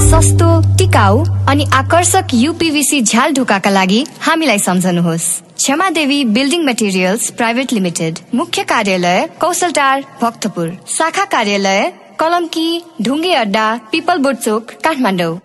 सस्तो, टिकाऊ अनि आकर्षक यूपीवीसी झ्याल ढोकाका लागि हामीलाई सम्झनुहोस्। क्षमा देवी बिल्डिङ मटेरियल्स प्राइभेट लिमिटेड, मुख्य कार्यालय कौशलटार भक्तपुर, शाखा कार्यालय कलमकी ढुङ्गे अड्डा पिपलबोट चोक काठमाडौँ।